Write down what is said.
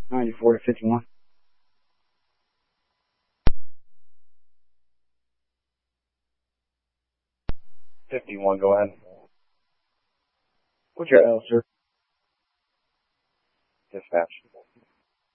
94 to 51. 51, go ahead. What's your L, sir?